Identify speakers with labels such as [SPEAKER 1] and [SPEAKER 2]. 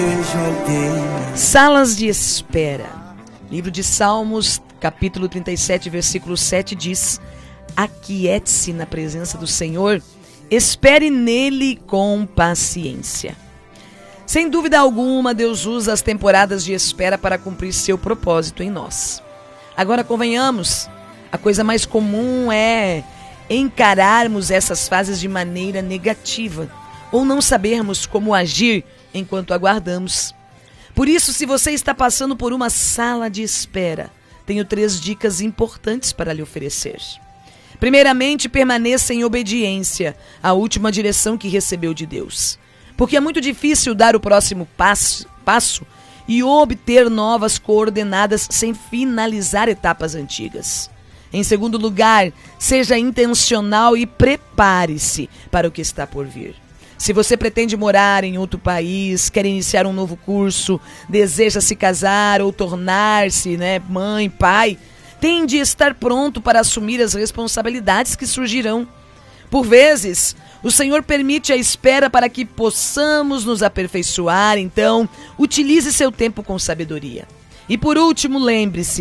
[SPEAKER 1] Salas de espera. Livro de Salmos, capítulo 37, versículo 7 diz: aquiete-se na presença do Senhor, espere nele com paciência. Sem dúvida alguma, Deus usa as temporadas de espera para cumprir seu propósito em nós. Agora, convenhamos, a coisa mais comum é encararmos essas fases de maneira negativa ou não sabermos como agir enquanto aguardamos. Por isso, se você está passando por uma sala de espera, tenho 3 dicas importantes para lhe oferecer. Primeiramente, permaneça em obediência à última direção que recebeu de Deus. Porque é muito difícil dar o próximo passo e obter novas coordenadas sem finalizar etapas antigas. Em segundo lugar, seja intencional e prepare-se para o que está por vir. Se você pretende morar em outro país, quer iniciar um novo curso, deseja se casar ou tornar-se, mãe, pai, tem de estar pronto para assumir as responsabilidades que surgirão. Por vezes, o Senhor permite a espera para que possamos nos aperfeiçoar, então utilize seu tempo com sabedoria. E por último, lembre-se,